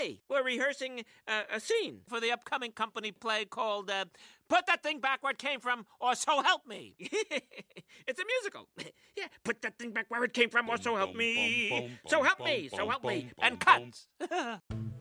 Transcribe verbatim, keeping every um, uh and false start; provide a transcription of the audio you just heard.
play. We're rehearsing uh, a scene for the upcoming company play called uh, Put That Thing Back Where It Came From, or So Help Me. It's a musical. Yeah, put that thing back where it came from, or so help me. So help me, so help me. And cut.